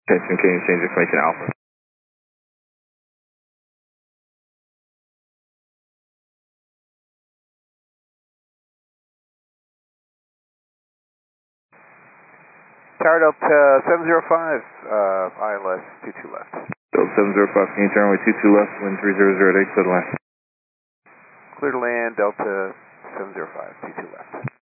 Attention, can you change information Alpha? Tower Delta 705, ILS 22 left. Delta 705, can you turn runway 22 left, wind 3008, clear to land? Clear to land, Delta 705, 22 left.